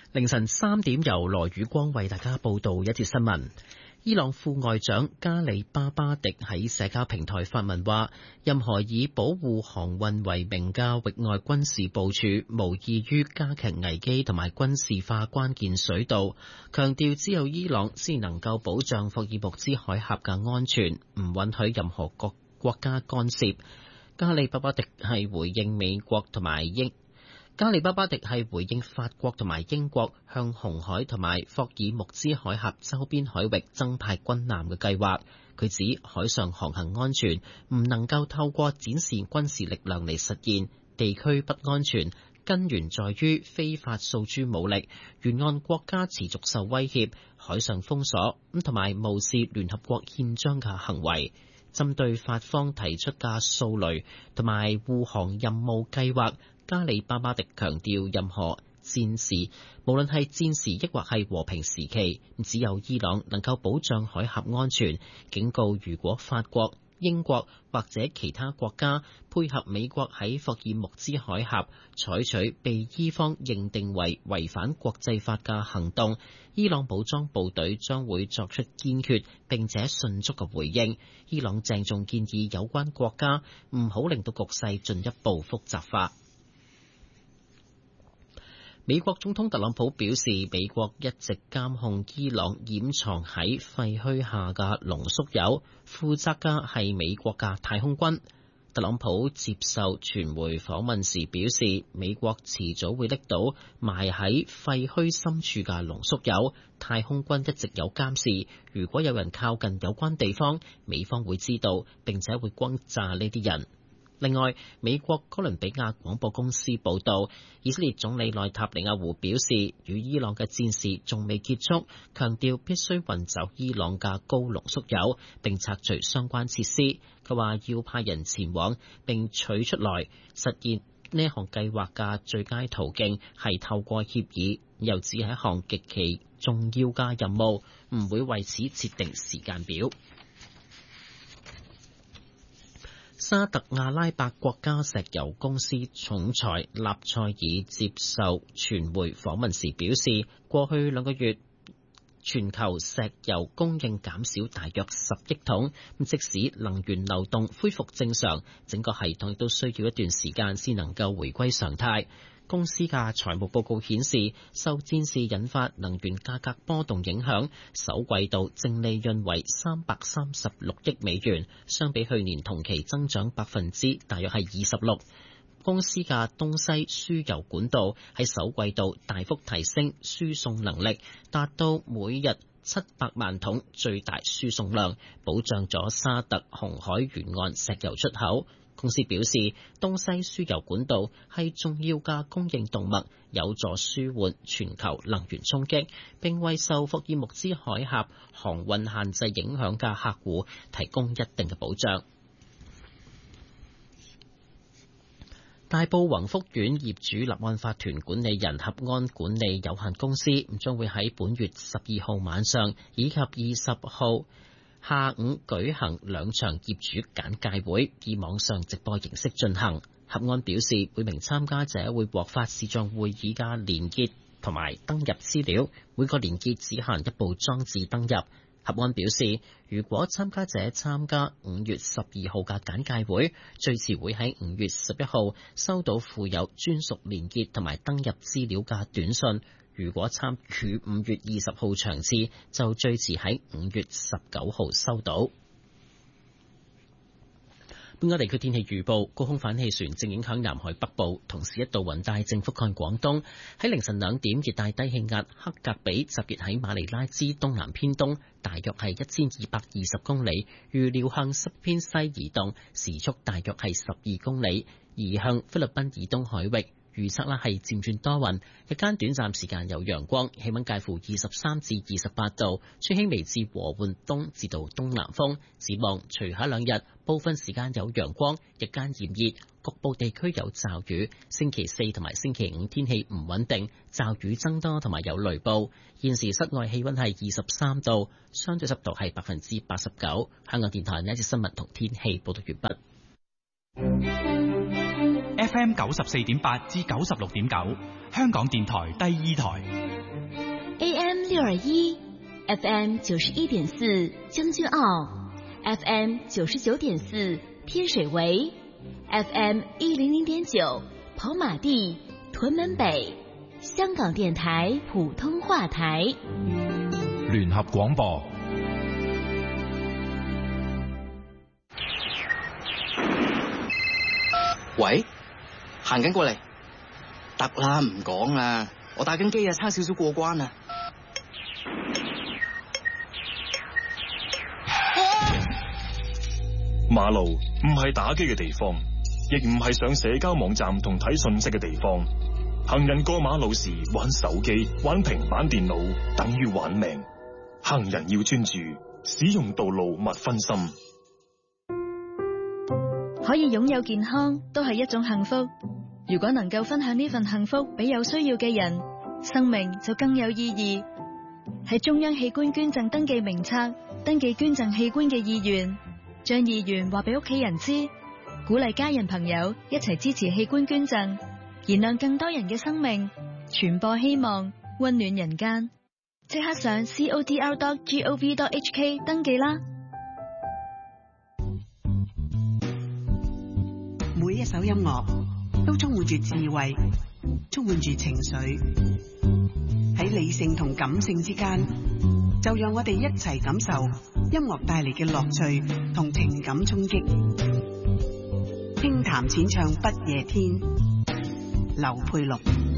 凌晨3點由羅宇光為大家報道一節新聞。伊朗副外長加里巴巴迪喺社交平台發文話，任何以保護航運為名嘅域外軍事部署，無異於加劇危機同埋軍事化關鍵水道，強調只有伊朗先能夠保障霍爾木茲海峽嘅安全，唔允許任何國家干涉。加里巴巴迪係回應法國同埋英國向紅海同埋霍爾木茲海峽周邊海域增派軍艦嘅計劃。佢指海上航行安全唔能夠透過展示軍事力量嚟實現，地區不安全根源在於非法訴諸武力，沿岸國家持續受威脅，海上封鎖同埋無視聯合國憲章嘅行為。針對法方提出嘅掃雷同埋護航任務計劃，加里巴巴迪強調，任何戰時，無論係戰時抑或係和平時期，只有伊朗能夠保障海峽安全。警告，如果法國、英國或者其他國家配合美國喺霍爾木茲海峽採取被伊方認定為違反國際法嘅行動，伊朗武裝部隊將會作出堅決並且迅速嘅回應。伊朗鄭重建議有關國家唔好令到局勢進一步複雜化。美國總統特朗普表示，美國一直監控伊朗掩藏喺廢墟下嘅濃縮鈾，負責嘅係美國嘅太空軍。特朗普接受傳媒訪問時表示，美國遲早會拎到埋喺廢墟深處嘅濃縮鈾，太空軍一直有監視，如果有人靠近有關地方，美方會知道並且會轟炸呢啲人。另外，美國哥倫比亞廣播公司報導，以色列總理內塔尼亞胡表示，與伊朗嘅戰事仲未結束，強調必須運走伊朗嘅高濃縮鈾並拆除相關設施。佢話要派人前往並取出來，實現呢項計劃嘅最佳途徑係透過協議，又指係一項極其重要嘅任務，唔會為此設定時間表。沙特阿拉伯國家石油公司總裁納賽爾接受傳媒訪問時表示，過去2個月全球石油供應減少大約10億桶，即使能源流動恢復正常，整個系統亦都需要一段時間先能夠回歸常態。公司嘅財務報告顯示，受戰事引發能源價格波動影響，首季度淨利潤為336億美元，相比去年同期增長大約係26%。公司嘅東西輸油管道喺首季度大幅提升輸送能力，達到每日700萬桶最大輸送量，保障咗沙特紅海沿岸石油出口。公司表示，東西輸油管道係重要嘅供應動脈，有助舒緩全球能源衝擊，並為受霍爾木茲海峽航運限制影響嘅客戶提供一定嘅保障。大埔宏福苑業主立案法團管理人合安管理有限公司將會喺本月12號晚上以及20號下午舉行2場業主簡介會，以網上直播形式進行。合安表示，每名參加者會獲發視像會議嘅連結同埋登入資料，每個連結只限一部裝置登入。合安表示，如果參加者參加5月12號嘅簡介會，最遲會喺5月11號收到附有專屬連結同埋登入資料嘅短信。如果參與5月20號場次，就最遲喺5月19號收到。本港地區天氣預報，高空反氣旋正影響南海北部，同時一道雲帶正覆蓋廣東。喺凌晨2點，熱帶低氣壓克格比集結喺馬尼拉之東南偏東，大約係1220公里，預料向西偏西移動，時速大約係12公里，移向菲律賓以東海域。預測啦係漸轉多雲，日間短暫時間有陽光，氣溫介乎23至28度，吹輕微至和緩東至到東南風。展望隨後2日，部分時間有陽光，日間炎熱，局部地區有驟雨。星期4同埋星期5天氣唔穩定，驟雨增多同埋有雷暴。現時室外氣溫係23度，相對濕度係89%。香港電台呢一節新聞同天氣報道完畢。 FM 94.8至96.9，香港電台第2台。 AM 621，FM 91.4將軍澳，FM 99.4天水圍，FM 100.9跑馬地、屯門北，香港電台普通話台。 聯合廣播。 喂，行緊過嚟，得啦，唔講啦，我打緊機啊，差少少過關啊。 馬路唔係打機嘅地方，亦唔係上社交網站同睇信息嘅地方。行人過馬路時玩手機、玩平板電腦，等於玩命。行人要專注，使用道路勿分心。 可以擁有健康都係一種幸福。如果能夠分享呢份幸福俾有需要嘅人，生命就更有意義。喺中央器官捐贈登記名冊登記捐贈器官嘅意願，將意願話俾屋企人知，鼓勵家人朋友一齊支持器官捐贈，燃亮更多人嘅生命，傳播希望，溫暖人間。即刻上 codr.gov.hk 登記啦！ 每一首音樂都充滿住智慧，充滿住情緒，喺理性同感性之間，就讓我哋一齊感受音樂帶嚟嘅樂趣同情感衝擊。輕談淺唱不夜天，劉佩祿。